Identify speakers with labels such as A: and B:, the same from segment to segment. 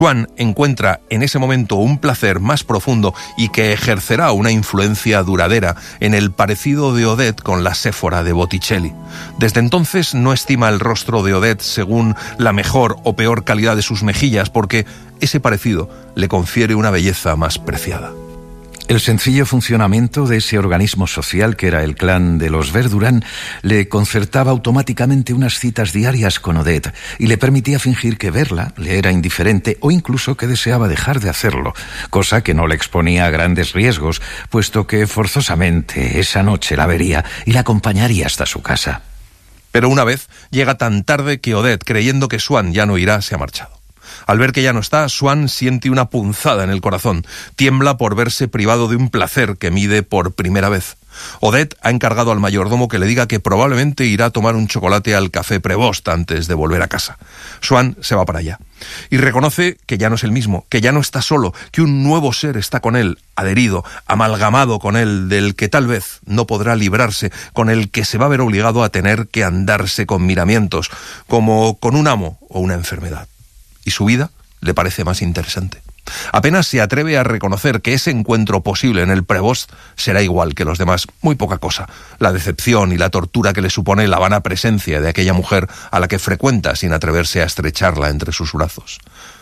A: Swann encuentra en ese momento un placer más profundo y que ejercerá una influencia duradera en el parecido de Odette con la Séfora de Botticelli. Desde entonces no estima el rostro de Odette según la mejor o peor calidad de sus mejillas, porque ese parecido le confiere una belleza más preciada.
B: El sencillo funcionamiento de ese organismo social que era el clan de los Verdurán le concertaba automáticamente unas citas diarias con Odette y le permitía fingir que verla le era indiferente o incluso que deseaba dejar de hacerlo, cosa que no le exponía a grandes riesgos, puesto que forzosamente esa noche la vería y la acompañaría hasta su casa.
A: Pero una vez llega tan tarde que Odette, creyendo que Swann ya no irá, se ha marchado. Al ver que ya no está, Swann siente una punzada en el corazón. Tiembla por verse privado de un placer que mide por primera vez. Odette ha encargado al mayordomo que le diga que probablemente irá a tomar un chocolate al Café Prévost antes de volver a casa. Swann se va para allá y reconoce que ya no es el mismo, que ya no está solo, que un nuevo ser está con él, adherido, amalgamado con él, del que tal vez no podrá librarse, con el que se va a ver obligado a tener que andarse con miramientos, como con un amo o una enfermedad. Y su vida le parece más interesante. Apenas se atreve a reconocer que ese encuentro posible en el Prévost será igual que los demás, muy poca cosa. La decepción y la tortura que le supone la vana presencia de aquella mujer a la que frecuenta sin atreverse a estrecharla entre sus brazos.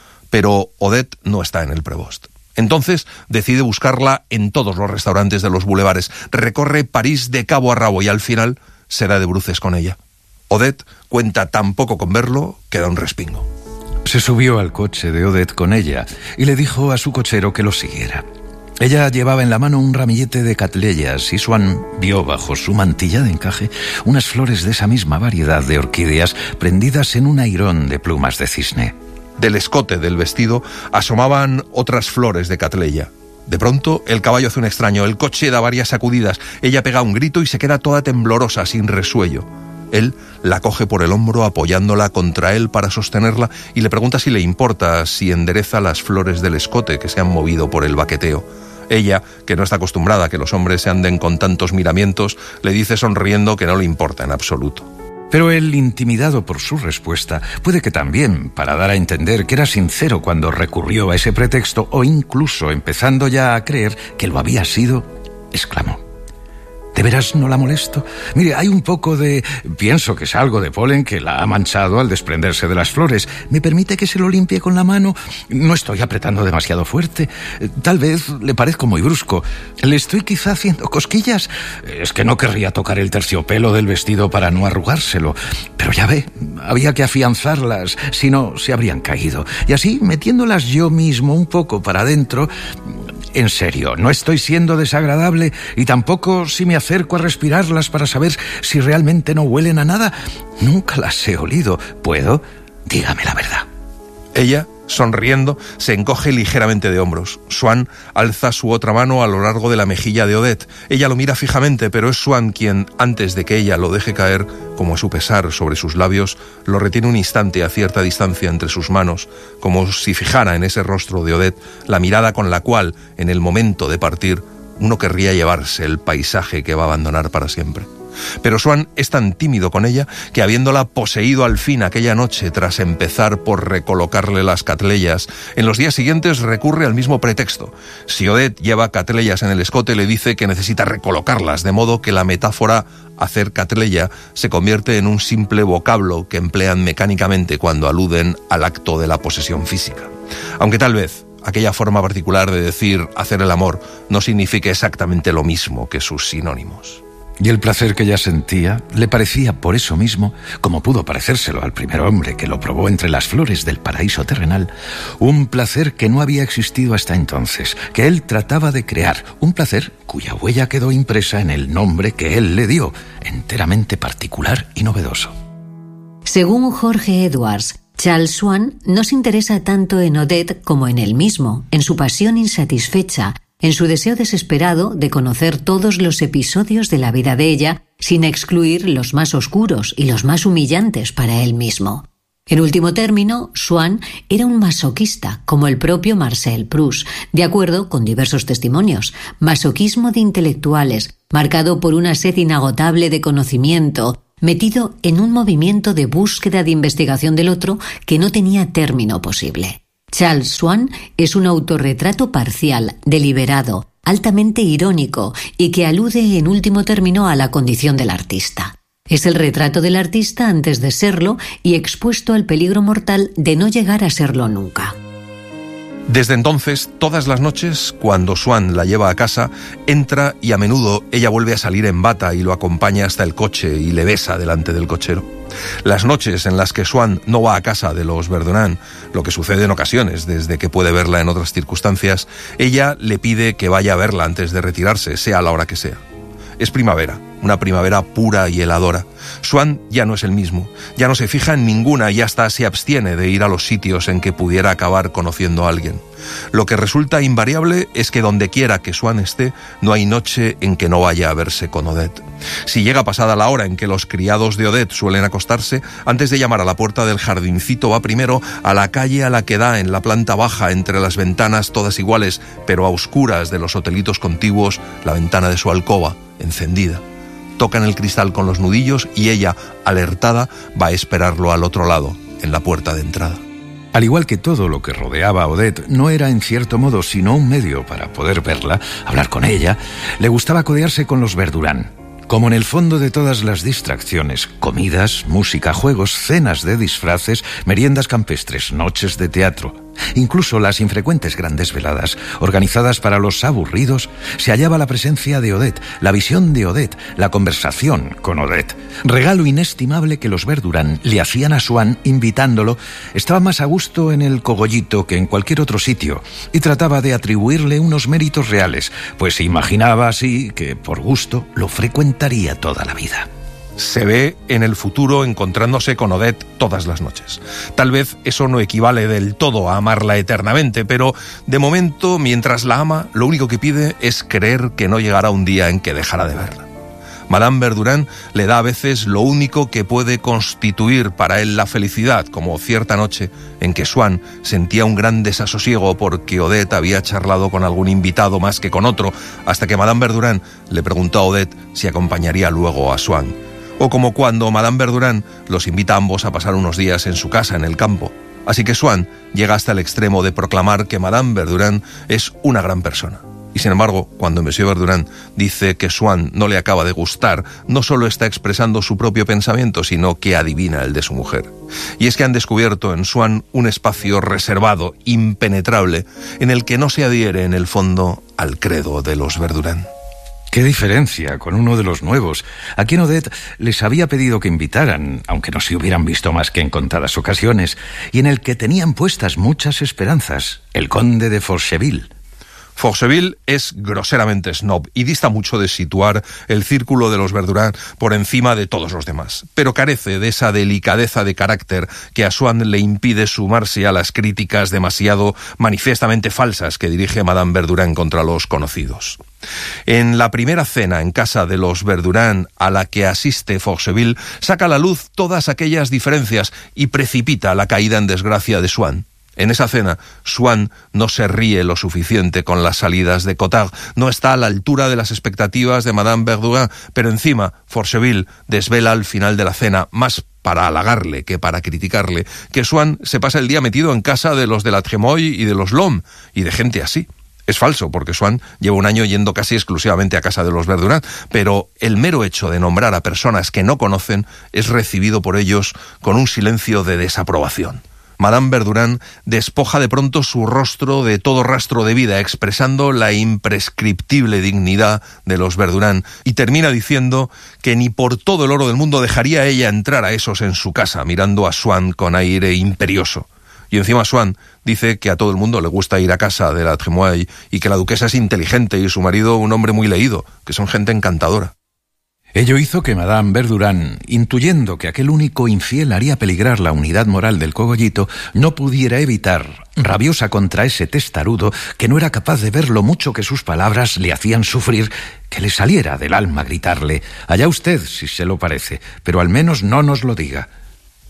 A: Pero Odette no está en el Prévost. Entonces decide buscarla en todos los restaurantes de los bulevares, recorre París de cabo a rabo y al final se da de bruces con ella. Odette cuenta tan poco con verlo que da un respingo.
B: Se subió al coche de Odette con ella y le dijo a su cochero que lo siguiera. Ella llevaba en la mano un ramillete de catleyas y Swann vio bajo su mantilla de encaje unas flores de esa misma variedad de orquídeas prendidas en un airón de plumas de cisne.
A: Del escote del vestido asomaban otras flores de catleya. De pronto el caballo hace un extraño, el coche da varias sacudidas, ella pega un grito y se queda toda temblorosa, sin resuello. Él la coge por el hombro apoyándola contra él para sostenerla y le pregunta si le importa si endereza las flores del escote que se han movido por el baqueteo. Ella, que no está acostumbrada a que los hombres se anden con tantos miramientos, le dice sonriendo que no le importa en absoluto.
B: Pero él, intimidado por su respuesta, puede que también, para dar a entender que era sincero cuando recurrió a ese pretexto o incluso empezando ya a creer que lo había sido, exclamó: ¿De veras no la molesto? Mire, hay un poco de... Pienso que es algo de polen que la ha manchado al desprenderse de las flores. ¿Me permite que se lo limpie con la mano? No estoy apretando demasiado fuerte. Tal vez le parezco muy brusco. ¿Le estoy quizá haciendo cosquillas? Es que no querría tocar el terciopelo del vestido para no arrugárselo. Pero ya ve, había que afianzarlas, si no se habrían caído. Y así, metiéndolas yo mismo un poco para adentro... En serio, no estoy siendo desagradable y tampoco si me acerco a respirarlas para saber si realmente no huelen a nada. Nunca las he olido. ¿Puedo? Dígame la verdad.
A: Ella, sonriendo, se encoge ligeramente de hombros. Swann alza su otra mano a lo largo de la mejilla de Odette. Ella lo mira fijamente, pero es Swann quien, antes de que ella lo deje caer, como a su pesar sobre sus labios, lo retiene un instante a cierta distancia entre sus manos, como si fijara en ese rostro de Odette la mirada con la cual, en el momento de partir, uno querría llevarse el paisaje que va a abandonar para siempre. Pero Swann es tan tímido con ella que, habiéndola poseído al fin aquella noche tras empezar por recolocarle las catleyas, en los días siguientes recurre al mismo pretexto. Si Odette lleva catleyas en el escote, le dice que necesita recolocarlas, de modo que la metáfora hacer catleya se convierte en un simple vocablo que emplean mecánicamente cuando aluden al acto de la posesión física. Aunque tal vez aquella forma particular de decir hacer el amor no signifique exactamente lo mismo que sus sinónimos.
B: Y el placer que ella sentía le parecía por eso mismo, como pudo parecérselo al primer hombre que lo probó entre las flores del paraíso terrenal, un placer que no había existido hasta entonces, que él trataba de crear, un placer cuya huella quedó impresa en el nombre que él le dio, enteramente particular y novedoso.
C: Según Jorge Edwards, Charles Swann no se interesa tanto en Odette como en él mismo, en su pasión insatisfecha, en su deseo desesperado de conocer todos los episodios de la vida de ella, sin excluir los más oscuros y los más humillantes para él mismo. En último término, Swann era un masoquista, como el propio Marcel Proust, de acuerdo con diversos testimonios. Masoquismo de intelectuales, marcado por una sed inagotable de conocimiento, metido en un movimiento de búsqueda de investigación del otro que no tenía término posible. Charles Swann es un autorretrato parcial, deliberado, altamente irónico y que alude en último término a la condición del artista. Es el retrato del artista antes de serlo y expuesto al peligro mortal de no llegar a serlo nunca.
A: Desde entonces, todas las noches, cuando Swann la lleva a casa, entra y a menudo ella vuelve a salir en bata y lo acompaña hasta el coche y le besa delante del cochero. Las noches en las que Swann no va a casa de los Verdurin, lo que sucede en ocasiones desde que puede verla en otras circunstancias, ella le pide que vaya a verla antes de retirarse, sea a la hora que sea. Es primavera, una primavera pura y heladora. Swann ya no es el mismo, ya no se fija en ninguna y hasta se abstiene de ir a los sitios en que pudiera acabar conociendo a alguien. Lo que resulta invariable es que donde quiera que Swann esté, no hay noche en que no vaya a verse con Odette. Si llega pasada la hora en que los criados de Odette suelen acostarse, antes de llamar a la puerta del jardincito va primero a la calle a la que da en la planta baja entre las ventanas todas iguales, pero a oscuras de los hotelitos contiguos, la ventana de su alcoba, encendida. Tocan el cristal con los nudillos y ella, alertada, va a esperarlo al otro lado, en la puerta de entrada.
B: Al igual que todo lo que rodeaba a Odette, no era en cierto modo sino un medio para poder verla, hablar con ella, le gustaba codearse con los Verdurin. Como en el fondo de todas las distracciones, comidas, música, juegos, cenas de disfraces, meriendas campestres, noches de teatro, incluso las infrecuentes grandes veladas, organizadas para los aburridos, se hallaba la presencia de Odette, la visión de Odette, la conversación con Odette. Regalo inestimable que los Verdurin le hacían a Swann invitándolo, estaba más a gusto en el cogollito que en cualquier otro sitio y trataba de atribuirle unos méritos reales, pues se imaginaba así que, por gusto, lo frecuentaría toda la vida.
A: Se ve en el futuro encontrándose con Odette todas las noches. Tal vez eso no equivale del todo a amarla eternamente, pero de momento, mientras la ama, lo único que pide es creer que no llegará un día en que dejará de verla. Madame Verdurin le da a veces lo único que puede constituir para él la felicidad, como cierta noche en que Swann sentía un gran desasosiego porque Odette había charlado con algún invitado más que con otro, hasta que Madame Verdurin le preguntó a Odette si acompañaría luego a Swann. O como cuando Madame Verdurin los invita a ambos a pasar unos días en su casa en el campo. Así que Swann llega hasta el extremo de proclamar que Madame Verdurin es una gran persona. Y sin embargo, cuando Monsieur Verdurin dice que Swann no le acaba de gustar, no solo está expresando su propio pensamiento, sino que adivina el de su mujer. Y es que han descubierto en Swann un espacio reservado, impenetrable, en el que no se adhiere en el fondo al credo de los Verdurin.
B: ¡Qué diferencia con uno de los nuevos, a quien Odette les había pedido que invitaran, aunque no se hubieran visto más que en contadas ocasiones, y en el que tenían puestas muchas esperanzas, el conde de Forcheville?
A: Forcheville es groseramente snob y dista mucho de situar el círculo de los Verdurin por encima de todos los demás, pero carece de esa delicadeza de carácter que a Swann le impide sumarse a las críticas demasiado manifiestamente falsas que dirige Madame Verdurin contra los conocidos. En la primera cena en casa de los Verdurin a la que asiste Forcheville, saca a la luz todas aquellas diferencias y precipita la caída en desgracia de Swann. En esa cena, Swann no se ríe lo suficiente con las salidas de Cottard, no está a la altura de las expectativas de Madame Verdurin, pero encima Forcheville desvela al final de la cena, más para halagarle que para criticarle, que Swann se pasa el día metido en casa de los de la Tremoille y de los Lhomme, y de gente así. Es falso, porque Swann lleva un año yendo casi exclusivamente a casa de los Verdurin, pero el mero hecho de nombrar a personas que no conocen es recibido por ellos con un silencio de desaprobación. Madame Verdurin despoja de pronto su rostro de todo rastro de vida, expresando la imprescriptible dignidad de los Verdurin, y termina diciendo que ni por todo el oro del mundo dejaría ella entrar a esos en su casa, mirando a Swann con aire imperioso. Y encima Swann dice que a todo el mundo le gusta ir a casa de la Tremoille y que la duquesa es inteligente y su marido un hombre muy leído, que son gente encantadora.
B: Ello hizo que Madame Verdurin, intuyendo que aquel único infiel haría peligrar la unidad moral del cogollito, no pudiera evitar, rabiosa contra ese testarudo que no era capaz de ver lo mucho que sus palabras le hacían sufrir, que le saliera del alma gritarle: «Allá usted, si se lo parece, pero al menos no nos lo diga».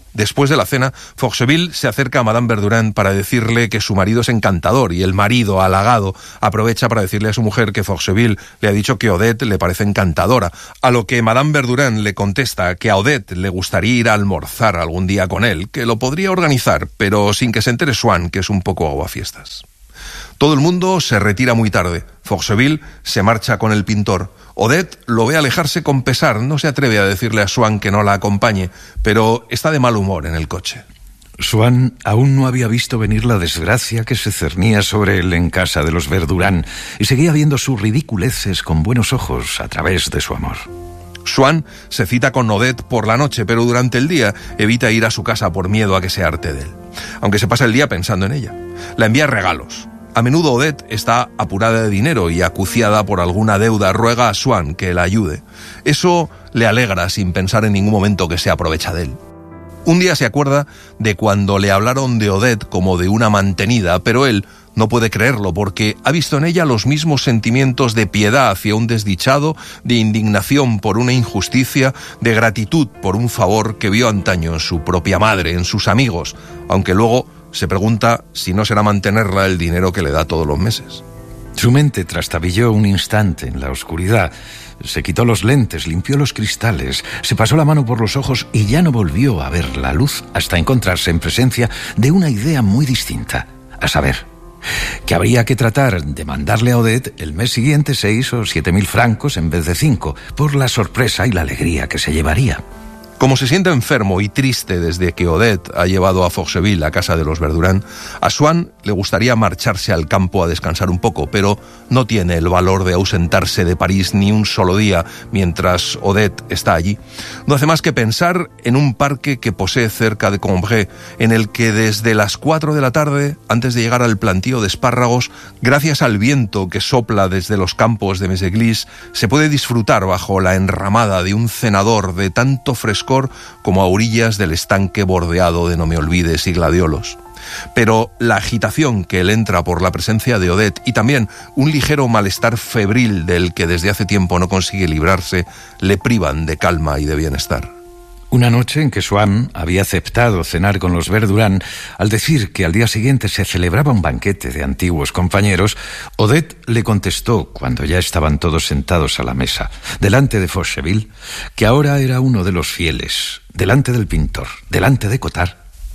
A: Después de la cena, Forcheville se acerca a Madame Verdurin para decirle que su marido es encantador, y el marido, halagado, aprovecha para decirle a su mujer que Forcheville le ha dicho que Odette le parece encantadora, a lo que Madame Verdurin le contesta que a Odette le gustaría ir a almorzar algún día con él, que lo podría organizar, pero sin que se entere Swann, que es un poco aguafiestas. Todo el mundo se retira muy tarde. Forcheville se marcha con el pintor. Odette lo ve alejarse con pesar, no se atreve a decirle a Swann que no la acompañe, pero está de mal humor en el coche.
B: Swann aún no había visto venir la desgracia que se cernía sobre él en casa de los Verdurin y seguía viendo sus ridiculeces con buenos ojos a través de su amor.
A: Swann se cita con Odette por la noche, pero durante el día evita ir a su casa por miedo a que se harte de él, aunque se pasa el día pensando en ella. La envía regalos. A menudo Odette está apurada de dinero y acuciada por alguna deuda, ruega a Swann que la ayude. Eso le alegra sin pensar en ningún momento que se aprovecha de él. Un día se acuerda de cuando le hablaron de Odette como de una mantenida, pero él no puede creerlo porque ha visto en ella los mismos sentimientos de piedad hacia un desdichado, de indignación por una injusticia, de gratitud por un favor que vio antaño en su propia madre, en sus amigos, aunque luego se pregunta si no será mantenerla el dinero que le da todos los meses.
B: Su mente trastabilló un instante en la oscuridad. Se quitó los lentes, limpió los cristales, se pasó la mano por los ojos y ya no volvió a ver la luz hasta encontrarse en presencia de una idea muy distinta, a saber, que habría que tratar de mandarle a Odette el mes siguiente 6 o 7.000 francos en vez de 5, por la sorpresa y la alegría que se llevaría.
A: Como se siente enfermo y triste desde que Odette ha llevado a Forcheville a casa de los Verdurin, a Swann le gustaría marcharse al campo a descansar un poco, pero no tiene el valor de ausentarse de París ni un solo día mientras Odette está allí. No hace más que pensar en un parque que posee cerca de Combray, en el que desde las 4 de la tarde, antes de llegar al plantío de espárragos, gracias al viento que sopla desde los campos de Méséglise, se puede disfrutar bajo la enramada de un cenador de tanto frescor como a orillas del estanque bordeado de no me olvides y gladiolos. Pero la agitación que él entra por la presencia de Odette y también un ligero malestar febril del que desde hace tiempo no consigue librarse le privan de calma y de bienestar.
B: Una noche en que Swann había aceptado cenar con los Verdurin, al decir que al día siguiente se celebraba un banquete de antiguos compañeros, Odette le contestó, cuando ya estaban todos sentados a la mesa, delante de Forcheville, que ahora era uno de los fieles, delante del pintor, delante de Cottard.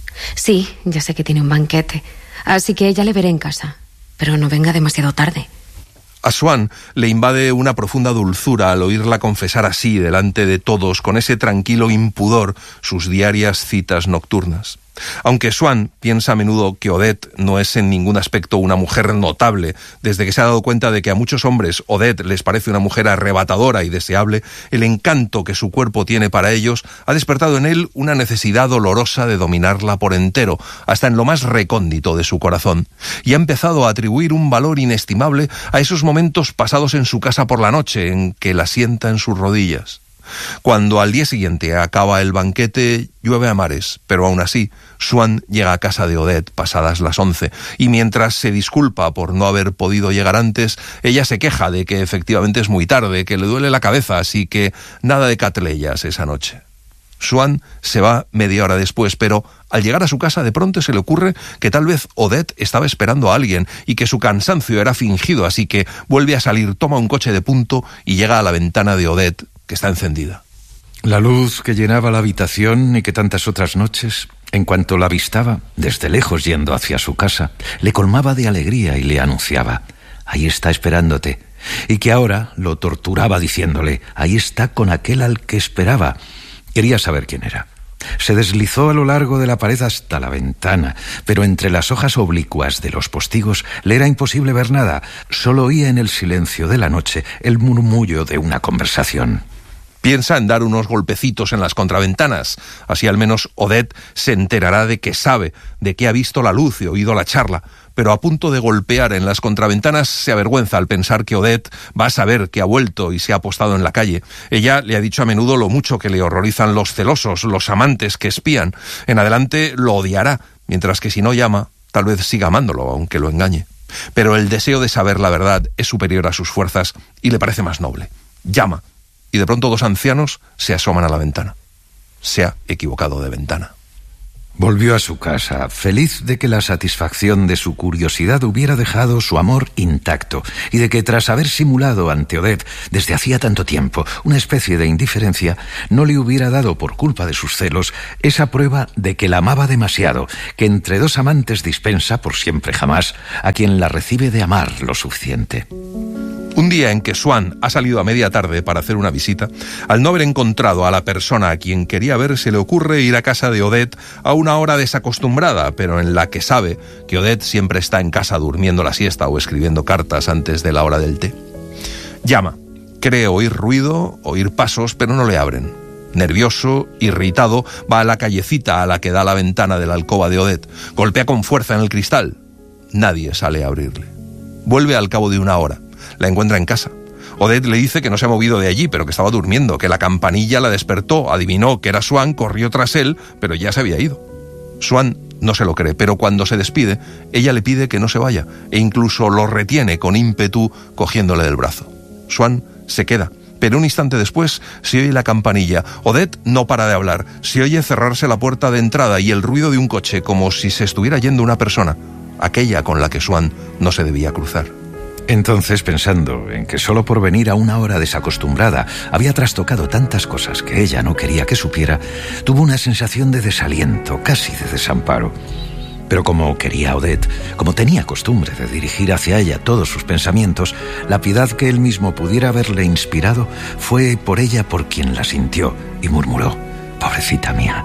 D: Sí, ya sé que tiene un banquete, así que ya le veré en casa, pero no venga demasiado tarde.
A: A Swann le invade una profunda dulzura al oírla confesar así delante de todos, con ese tranquilo impudor, sus diarias citas nocturnas. Aunque Swann piensa a menudo que Odette no es en ningún aspecto una mujer notable, desde que se ha dado cuenta de que a muchos hombres Odette les parece una mujer arrebatadora y deseable, el encanto que su cuerpo tiene para ellos ha despertado en él una necesidad dolorosa de dominarla por entero, hasta en lo más recóndito de su corazón, y ha empezado a atribuir un valor inestimable a esos momentos pasados en su casa por la noche, en que la sienta en sus rodillas. Cuando al día siguiente acaba el banquete, llueve a mares, pero aún así, Swann llega a casa de Odette pasadas las 11, y mientras se disculpa por no haber podido llegar antes, ella se queja de que efectivamente es muy tarde, que le duele la cabeza, así que nada de catleyas esa noche. Swann se va media hora después, pero al llegar a su casa de pronto se le ocurre que tal vez Odette estaba esperando a alguien y que su cansancio era fingido, así que vuelve a salir, toma un coche de punto y llega a la ventana de Odette, que está encendida.
B: La luz que llenaba la habitación y que tantas otras noches, en cuanto la avistaba, desde lejos yendo hacia su casa, le colmaba de alegría y le anunciaba: ahí está esperándote, y que ahora lo torturaba diciéndole: ahí está con aquel al que esperaba. Quería saber quién era. Se deslizó a lo largo de la pared hasta la ventana, pero entre las hojas oblicuas de los postigos le era imposible ver nada. Solo oía en el silencio de la noche el murmullo de una conversación.
A: Piensa en dar unos golpecitos en las contraventanas. Así al menos Odette se enterará de que sabe, de que ha visto la luz y oído la charla. Pero a punto de golpear en las contraventanas se avergüenza al pensar que Odette va a saber que ha vuelto y se ha apostado en la calle. Ella le ha dicho a menudo lo mucho que le horrorizan los celosos, los amantes que espían. En adelante lo odiará, mientras que si no llama, tal vez siga amándolo, aunque lo engañe. Pero el deseo de saber la verdad es superior a sus fuerzas y le parece más noble. Llama. Y de pronto dos ancianos se asoman a la ventana. Se ha equivocado de ventana.
B: Volvió a su casa, feliz de que la satisfacción de su curiosidad hubiera dejado su amor intacto y de que tras haber simulado ante Odette desde hacía tanto tiempo una especie de indiferencia, no le hubiera dado por culpa de sus celos esa prueba de que la amaba demasiado, que entre dos amantes dispensa por siempre jamás a quien la recibe de amar lo suficiente.
A: Un día en que Swann ha salido a media tarde para hacer una visita, al no haber encontrado a la persona a quien quería ver, se le ocurre ir a casa de Odette a una hora desacostumbrada, pero en la que sabe que Odette siempre está en casa durmiendo la siesta o escribiendo cartas antes de la hora del té. Llama, cree oír ruido, oír pasos, pero no le abren. Nervioso, irritado, va a la callecita a la que da la ventana de la alcoba de Odette. Golpea con fuerza en el cristal. Nadie sale a abrirle. Vuelve al cabo de una hora. La encuentra en casa. Odette le dice que no se ha movido de allí, pero que estaba durmiendo, que la campanilla la despertó, adivinó que era Swann, corrió tras él, pero ya se había ido. Swann no se lo cree, pero cuando se despide, ella le pide que no se vaya, e incluso lo retiene con ímpetu cogiéndole del brazo. Swann se queda, pero un instante después se oye la campanilla. Odette no para de hablar, se oye cerrarse la puerta de entrada y el ruido de un coche, como si se estuviera yendo una persona, aquella con la que Swann no se debía cruzar.
B: Entonces, pensando en que solo por venir a una hora desacostumbrada había trastocado tantas cosas que ella no quería que supiera, tuvo una sensación de desaliento, casi de desamparo. Pero como quería a Odette, como tenía costumbre de dirigir hacia ella todos sus pensamientos, la piedad que él mismo pudiera haberle inspirado fue por ella por quien la sintió y murmuró: «Pobrecita mía».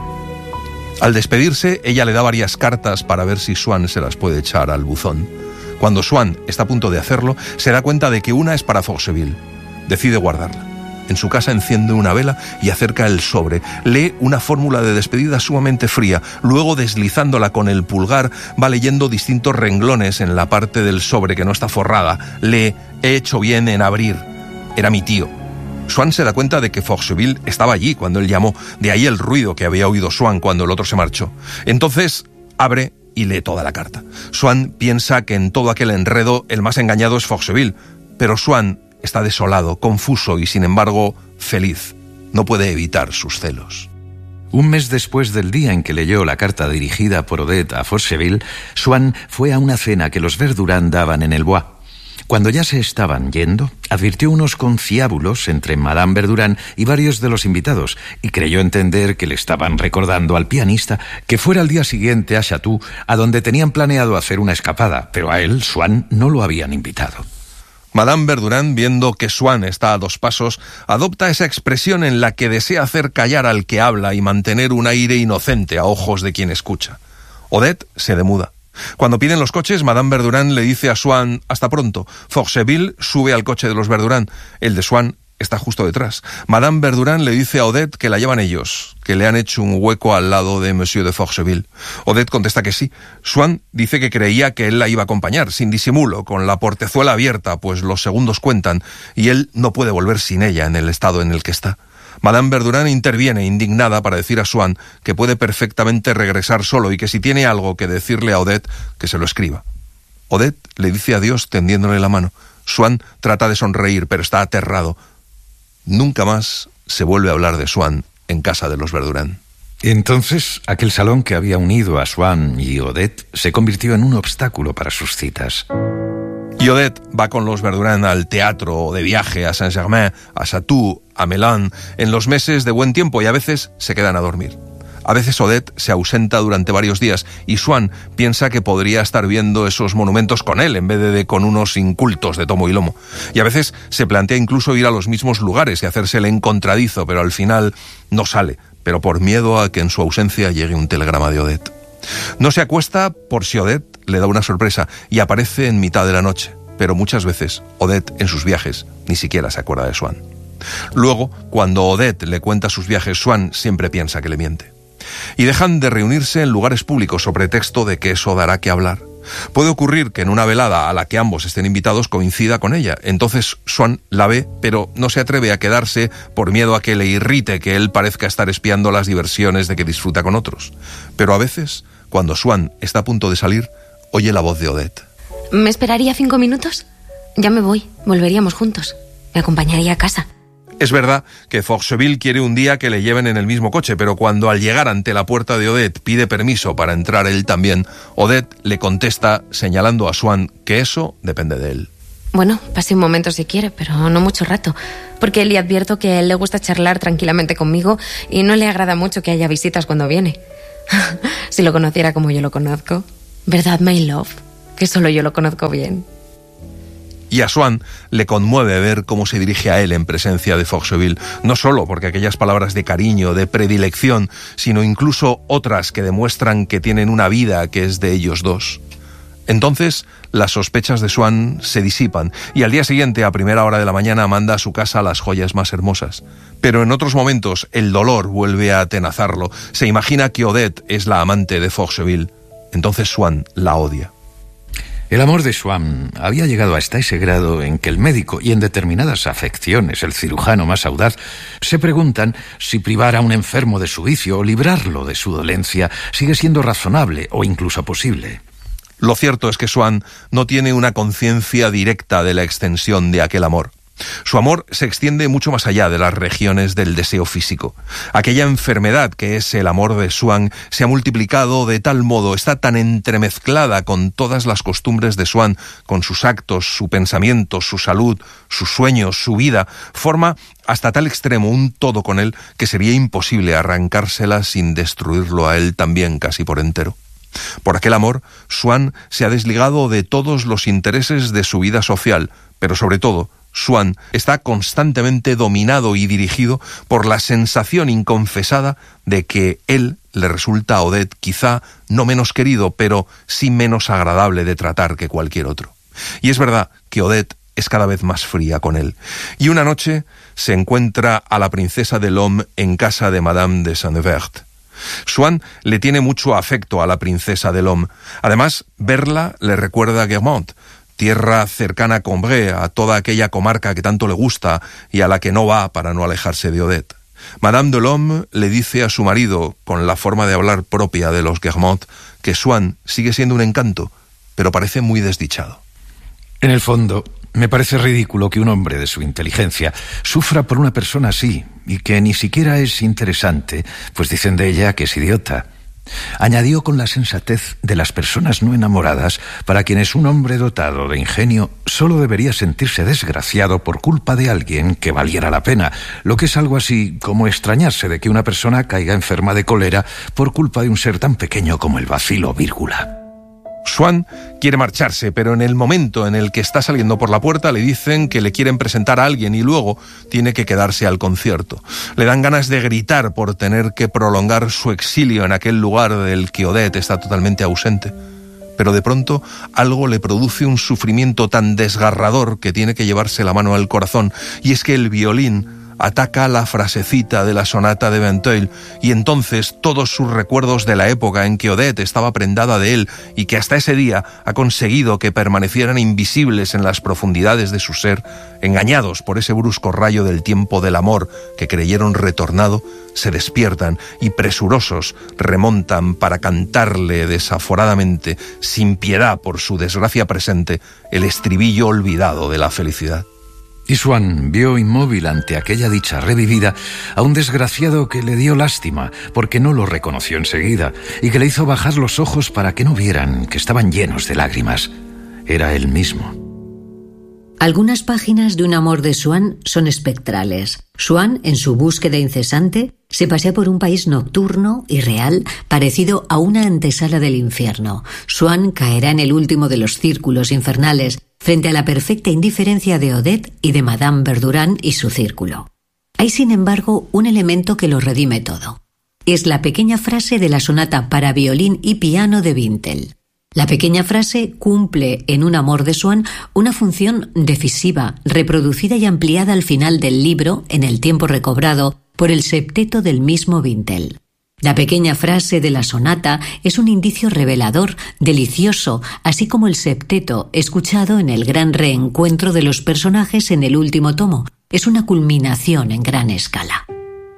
A: Al despedirse, ella le da varias cartas para ver si Swann se las puede echar al buzón. Cuando Swann está a punto de hacerlo, se da cuenta de que una es para Forceville. Decide guardarla. En su casa enciende una vela y acerca el sobre. Lee una fórmula de despedida sumamente fría. Luego, deslizándola con el pulgar, va leyendo distintos renglones en la parte del sobre que no está forrada. Lee: «He hecho bien en abrir. Era mi tío». Swann se da cuenta de que Forceville estaba allí cuando él llamó. De ahí el ruido que había oído Swann cuando el otro se marchó. Entonces abre y lee toda la carta. Swann piensa que en todo aquel enredo el más engañado es Forceville, pero Swann está desolado, confuso y sin embargo feliz. No puede evitar sus celos.
B: Un mes después del día en que leyó la carta dirigida por Odette a Forceville, Swann fue a una cena que los Verdurand daban en el Bois. Cuando ya se estaban yendo, advirtió unos conciliábulos entre Madame Verdurand y varios de los invitados y creyó entender que le estaban recordando al pianista que fuera al día siguiente a Chatou, a donde tenían planeado hacer una escapada, pero a él, Swann, no lo habían invitado.
A: Madame Verdurand, viendo que Swann está a dos pasos, adopta esa expresión en la que desea hacer callar al que habla y mantener un aire inocente a ojos de quien escucha. Odette se demuda. Cuando piden los coches, Madame Verdurand le dice a Swann: «Hasta pronto». Forceville sube al coche de los Verdurand. El de Swann está justo detrás. Madame Verdurand le dice a Odette que la llevan ellos, que le han hecho un hueco al lado de Monsieur de Forceville. Odette contesta que sí. Swann dice que creía que él la iba a acompañar, sin disimulo, con la portezuela abierta, pues los segundos cuentan, y él no puede volver sin ella en el estado en el que está. Madame Verdurand interviene indignada para decir a Swann que puede perfectamente regresar solo y que si tiene algo que decirle a Odette, que se lo escriba. Odette le dice adiós tendiéndole la mano. Swann trata de sonreír, pero está aterrado. Nunca más se vuelve a hablar de Swann en casa de los Verdurand.
B: Entonces, aquel salón que había unido a Swann y Odette se convirtió en un obstáculo para sus citas.
A: Y Odette va con los Verdurand al teatro o de viaje a Saint-Germain, a Chatou, a Melun, en los meses de buen tiempo, y a veces se quedan a dormir. A veces Odette se ausenta durante varios días y Swann piensa que podría estar viendo esos monumentos con él en vez de con unos incultos de tomo y lomo. Y a veces se plantea incluso ir a los mismos lugares y hacerse el encontradizo, pero al final no sale, pero por miedo a que en su ausencia llegue un telegrama de Odette. No se acuesta por si Odette le da una sorpresa y aparece en mitad de la noche, pero muchas veces Odette en sus viajes ni siquiera se acuerda de Swann. Luego, cuando Odette le cuenta sus viajes, Swann siempre piensa que le miente. Y dejan de reunirse en lugares públicos sobre pretexto de que eso dará que hablar. Puede ocurrir que en una velada a la que ambos estén invitados coincida con ella. Entonces Swann la ve, pero no se atreve a quedarse por miedo a que le irrite que él parezca estar espiando las diversiones de que disfruta con otros. Pero a veces, cuando Swann está a punto de salir, oye la voz de Odette.
D: ¿Me esperaría 5 minutos? Ya me voy, volveríamos juntos. Me acompañaría a casa.
A: Es verdad que Forcheville quiere un día que le lleven en el mismo coche, pero cuando al llegar ante la puerta de Odette pide permiso para entrar él también, Odette le contesta señalando a Swann que eso depende de él.
D: Bueno, pase un momento si quiere, pero no mucho rato, porque le advierto que a él le gusta charlar tranquilamente conmigo y no le agrada mucho que haya visitas cuando viene. Si lo conociera como yo lo conozco. ¿Verdad, my love? Que solo yo lo conozco bien.
A: Y a Swann le conmueve ver cómo se dirige a él en presencia de Forcheville, no solo porque aquellas palabras de cariño, de predilección, sino incluso otras que demuestran que tienen una vida que es de ellos dos. Entonces, las sospechas de Swann se disipan y al día siguiente, a primera hora de la mañana, manda a su casa las joyas más hermosas. Pero en otros momentos, el dolor vuelve a atenazarlo. Se imagina que Odette es la amante de Forcheville. Entonces Swann la odia.
B: El amor de Swann había llegado hasta ese grado en que el médico y en determinadas afecciones el cirujano más audaz se preguntan si privar a un enfermo de su vicio o librarlo de su dolencia sigue siendo razonable o incluso posible.
A: Lo cierto es que Swann no tiene una conciencia directa de la extensión de aquel amor. Su amor se extiende mucho más allá de las regiones del deseo físico. Aquella enfermedad que es el amor de Swann se ha multiplicado de tal modo, está tan entremezclada con todas las costumbres de Swann, con sus actos, su pensamiento, su salud, sus sueños, su vida, forma hasta tal extremo un todo con él que sería imposible arrancársela sin destruirlo a él también casi por entero. Por aquel amor, Swann se ha desligado de todos los intereses de su vida social, pero sobre todo, Swann está constantemente dominado y dirigido por la sensación inconfesada de que él le resulta a Odette quizá no menos querido, pero sí menos agradable de tratar que cualquier otro. Y es verdad que Odette es cada vez más fría con él. Y una noche se encuentra a la princesa de l'Homme en casa de Madame de Saint-Nevert. Swann le tiene mucho afecto a la princesa de l'Homme. Además, verla le recuerda a Guermantes, tierra cercana a Combray, a toda aquella comarca que tanto le gusta y a la que no va para no alejarse de Odette. Madame de l'Homme le dice a su marido, con la forma de hablar propia de los Guermantes, que Swann sigue siendo un encanto, pero parece muy desdichado.
B: En el fondo, me parece ridículo que un hombre de su inteligencia sufra por una persona así y que ni siquiera es interesante, pues dicen de ella que es idiota. Añadió con la sensatez de las personas no enamoradas, para quienes un hombre dotado de ingenio solo debería sentirse desgraciado por culpa de alguien que valiera la pena, lo que es algo así como extrañarse de que una persona caiga enferma de cólera por culpa de un ser tan pequeño como el bacilo vírgula.
A: Swann quiere marcharse, pero en el momento en el que está saliendo por la puerta le dicen que le quieren presentar a alguien y luego tiene que quedarse al concierto. Le dan ganas de gritar por tener que prolongar su exilio en aquel lugar del que Odette está totalmente ausente. Pero de pronto algo le produce un sufrimiento tan desgarrador que tiene que llevarse la mano al corazón, y es que el violín ataca la frasecita de la sonata de Vinteuil y entonces todos sus recuerdos de la época en que Odette estaba prendada de él y que hasta ese día ha conseguido que permanecieran invisibles en las profundidades de su ser, engañados por ese brusco rayo del tiempo del amor que creyeron retornado, se despiertan y presurosos remontan para cantarle desaforadamente, sin piedad por su desgracia presente, el estribillo olvidado de la felicidad.
B: Y Swann vio inmóvil ante aquella dicha revivida a un desgraciado que le dio lástima porque no lo reconoció enseguida y que le hizo bajar los ojos para que no vieran que estaban llenos de lágrimas. Era él mismo.
C: Algunas páginas de Un amor de Swann son espectrales. Swann, en su búsqueda incesante, se pasea por un país nocturno y real, parecido a una antesala del infierno. Swann caerá en el último de los círculos infernales, frente a la perfecta indiferencia de Odette y de Madame Verdurin y su círculo. Hay, sin embargo, un elemento que lo redime todo. Es la pequeña frase de la sonata para violín y piano de Vinteuil. La pequeña frase cumple en Un amor de Swann una función decisiva, reproducida y ampliada al final del libro en el tiempo recobrado por el septeto del mismo Vinteuil. La pequeña frase de la sonata es un indicio revelador, delicioso, así como el septeto escuchado en el gran reencuentro de los personajes en el último tomo. Es una culminación en gran escala.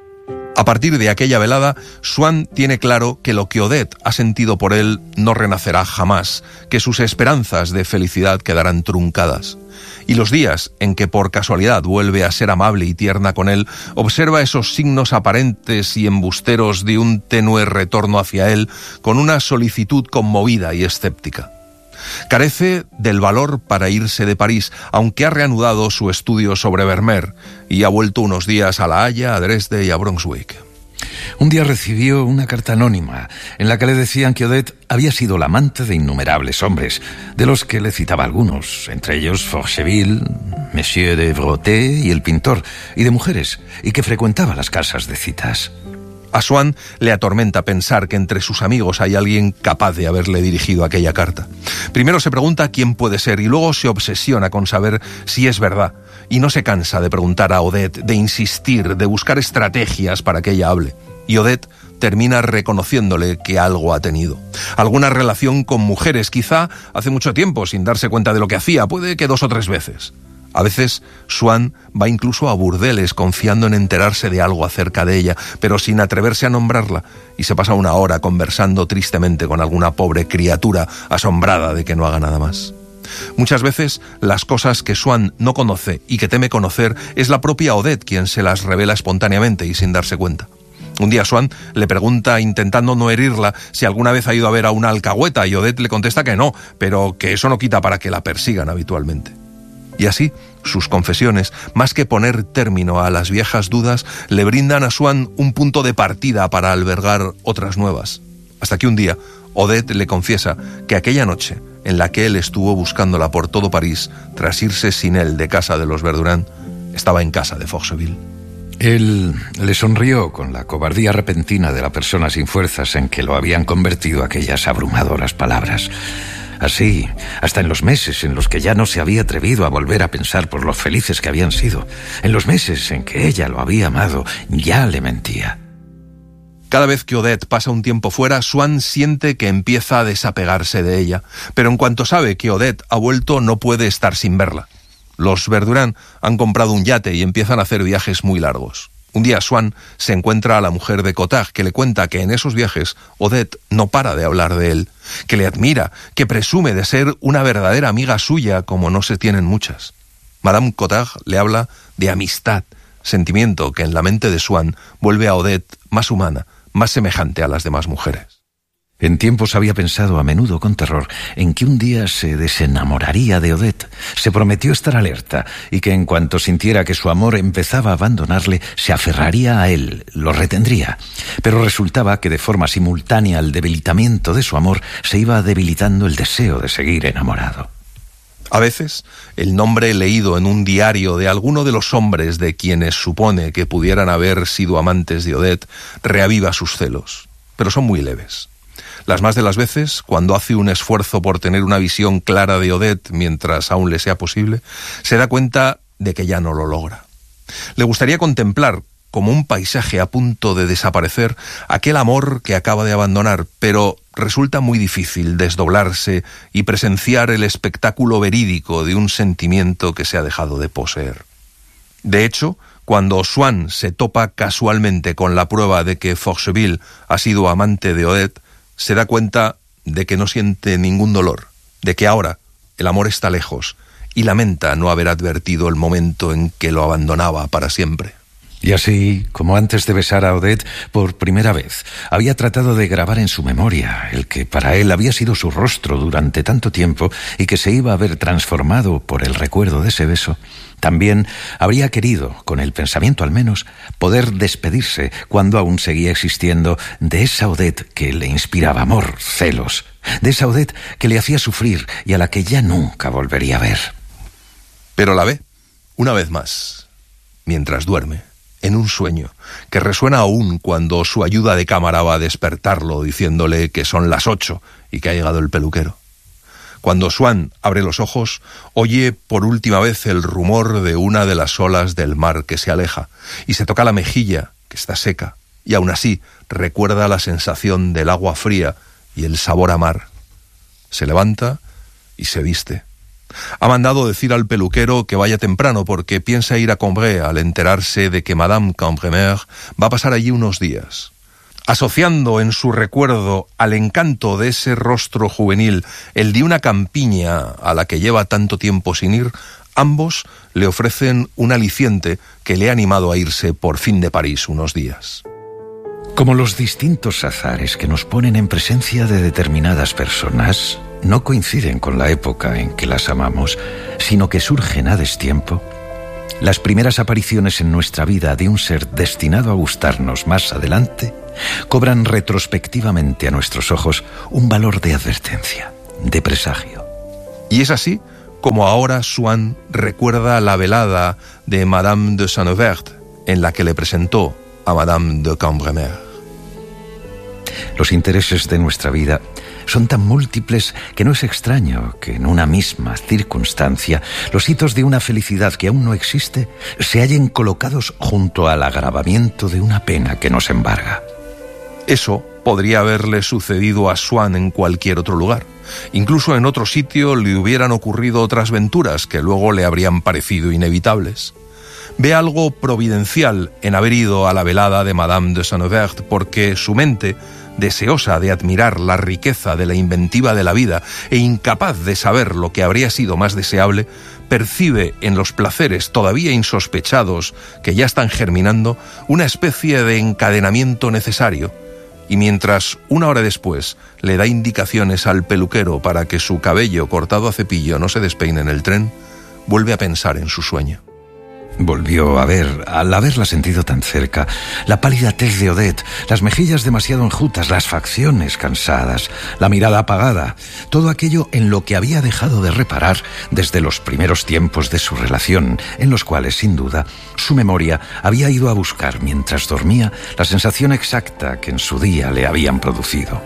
A: A partir de aquella velada, Swann tiene claro que lo que Odette ha sentido por él no renacerá jamás, que sus esperanzas de felicidad quedarán truncadas. Y los días en que por casualidad vuelve a ser amable y tierna con él, observa esos signos aparentes y embusteros de un tenue retorno hacia él con una solicitud conmovida y escéptica. Carece del valor para irse de París, aunque ha reanudado su estudio sobre Vermeer y ha vuelto unos días a La Haya, a Dresde y a Brunswick.
B: Un día recibió una carta anónima en la que le decían que Odette había sido la amante de innumerables hombres, de los que le citaba algunos, entre ellos Forcheville, Monsieur de Breauté y el pintor, y de mujeres, y que frecuentaba las casas de citas.
A: A Swann le atormenta pensar que entre sus amigos hay alguien capaz de haberle dirigido aquella carta. Primero se pregunta quién puede ser y luego se obsesiona con saber si es verdad. Y no se cansa de preguntar a Odette, de insistir, de buscar estrategias para que ella hable. Y Odette termina reconociéndole que algo ha tenido. Alguna relación con mujeres, quizá hace mucho tiempo, sin darse cuenta de lo que hacía, puede que 2 o 3 veces. A veces, Swann va incluso a burdeles confiando en enterarse de algo acerca de ella, pero sin atreverse a nombrarla, y se pasa 1 hora conversando tristemente con alguna pobre criatura asombrada de que no haga nada más. Muchas veces, las cosas que Swann no conoce y que teme conocer es la propia Odette quien se las revela espontáneamente y sin darse cuenta. Un día Swann le pregunta, intentando no herirla, si alguna vez ha ido a ver a una alcahueta, y Odette le contesta que no, pero que eso no quita para que la persigan habitualmente. Y así, sus confesiones, más que poner término a las viejas dudas, le brindan a Swann un punto de partida para albergar otras nuevas. Hasta que un día, Odette le confiesa que aquella noche, en la que él estuvo buscándola por todo París, tras irse sin él de casa de los Verdurán, estaba en casa de Forcheville.
B: Él le sonrió con la cobardía repentina de la persona sin fuerzas en que lo habían convertido aquellas abrumadoras palabras. Así, hasta en los meses en los que ya no se había atrevido a volver a pensar por lo felices que habían sido, en los meses en que ella lo había amado, ya le mentía.
A: Cada vez que Odette pasa un tiempo fuera, Swann siente que empieza a desapegarse de ella, pero en cuanto sabe que Odette ha vuelto, no puede estar sin verla. Los Verdurán han comprado un yate y empiezan a hacer viajes muy largos. Un día Swann se encuentra a la mujer de Cotard, que le cuenta que en esos viajes Odette no para de hablar de él, que le admira, que presume de ser una verdadera amiga suya como no se tienen muchas. Madame Cotard le habla de amistad, sentimiento que en la mente de Swann vuelve a Odette más humana, más semejante a las demás mujeres.
B: En tiempos había pensado a menudo con terror en que un día se desenamoraría de Odette. Se prometió estar alerta y que en cuanto sintiera que su amor empezaba a abandonarle, se aferraría a él, lo retendría. Pero resultaba que de forma simultánea al debilitamiento de su amor se iba debilitando el deseo de seguir enamorado.
A: A veces, el nombre leído en un diario de alguno de los hombres de quienes supone que pudieran haber sido amantes de Odette reaviva sus celos, pero son muy leves. Las más de las veces, cuando hace un esfuerzo por tener una visión clara de Odette mientras aún le sea posible, se da cuenta de que ya no lo logra. Le gustaría contemplar, como un paisaje a punto de desaparecer, aquel amor que acaba de abandonar, pero resulta muy difícil desdoblarse y presenciar el espectáculo verídico de un sentimiento que se ha dejado de poseer. De hecho, cuando Swann se topa casualmente con la prueba de que Forcheville ha sido amante de Odette, se da cuenta de que no siente ningún dolor, de que ahora el amor está lejos y lamenta no haber advertido el momento en que lo abandonaba para siempre.
B: Y así, como antes de besar a Odette por primera vez, había tratado de grabar en su memoria el que para él había sido su rostro durante tanto tiempo y que se iba a ver transformado por el recuerdo de ese beso, también habría querido, con el pensamiento al menos, poder despedirse cuando aún seguía existiendo de esa Odette que le inspiraba amor, celos, de esa Odette que le hacía sufrir y a la que ya nunca volvería a ver.
A: Pero la ve, una vez más, mientras duerme, en un sueño, que resuena aún cuando su ayuda de cámara va a despertarlo diciéndole que son las 8 y que ha llegado el peluquero. Cuando Swann abre los ojos, oye por última vez el rumor de una de las olas del mar que se aleja, y se toca la mejilla, que está seca, y aún así recuerda la sensación del agua fría y el sabor a mar. Se levanta y se viste. Ha mandado decir al peluquero que vaya temprano porque piensa ir a Combray al enterarse de que Madame Cambremer va a pasar allí unos días. Asociando en su recuerdo al encanto de ese rostro juvenil el de una campiña a la que lleva tanto tiempo sin ir, ambos le ofrecen un aliciente que le ha animado a irse por fin de París unos días.
B: Como los distintos azares que nos ponen en presencia de determinadas personas no coinciden con la época en que las amamos, sino que surgen a destiempo, las primeras apariciones en nuestra vida de un ser destinado a gustarnos más adelante cobran retrospectivamente a nuestros ojos un valor de advertencia, de presagio.
A: Y es así como ahora Swann recuerda la velada de Madame de Saint-Euvert, en la que le presentó a Madame de Cambremer.
B: Los intereses de nuestra vida son tan múltiples que no es extraño que en una misma circunstancia los hitos de una felicidad que aún no existe se hallen colocados junto al agravamiento de una pena que nos embarga.
A: Eso podría haberle sucedido a Swann en cualquier otro lugar. Incluso en otro sitio le hubieran ocurrido otras venturas que luego le habrían parecido inevitables. Ve algo providencial en haber ido a la velada de Madame de Saint-Euvert porque su mente, deseosa de admirar la riqueza de la inventiva de la vida e incapaz de saber lo que habría sido más deseable, percibe en los placeres todavía insospechados que ya están germinando una especie de encadenamiento necesario, y mientras una hora después le da indicaciones al peluquero para que su cabello cortado a cepillo no se despeine en el tren, vuelve a pensar en su sueño.
B: Volvió a ver, al haberla sentido tan cerca, la pálida tez de Odette, las mejillas demasiado enjutas, las facciones cansadas, la mirada apagada, todo aquello en lo que había dejado de reparar desde los primeros tiempos de su relación, en los cuales, sin duda, su memoria había ido a buscar mientras dormía la sensación exacta que en su día le habían producido.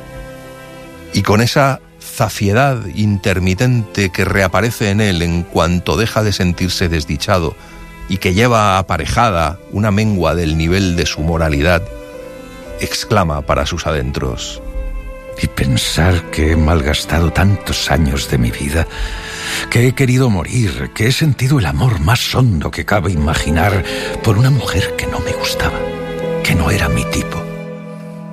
A: Y con esa zafiedad intermitente que reaparece en él en cuanto deja de sentirse desdichado y que lleva aparejada una mengua del nivel de su moralidad, exclama para sus adentros:
B: y pensar que he malgastado tantos años de mi vida, que he querido morir, que he sentido el amor más hondo que cabe imaginar por una mujer que no me gustaba, que no era mi tipo.